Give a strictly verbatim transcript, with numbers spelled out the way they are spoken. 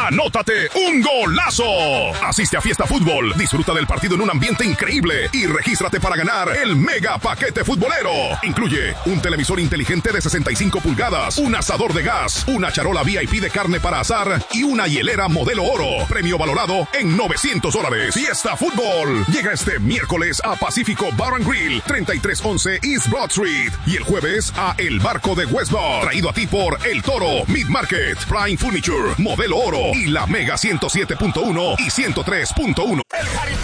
¡Anótate un golazo! Asiste a Fiesta Fútbol, disfruta del partido en un ambiente increíble y regístrate para ganar el mega paquete futbolero. Incluye un televisor inteligente de sesenta y cinco pulgadas, un asador de gas, una charola V I P de carne para asar y una hielera modelo oro. Premio valorado en novecientos dólares. Fiesta Fútbol llega este miércoles a Pacífico Bar and Grill, treinta y tres once East Broad Street. Y el jueves a El Barco de West Bar, traído a ti por El Toro, Meat Market, Prime Furniture, Modelo Oro y la Mega ciento siete punto uno y ciento tres punto uno.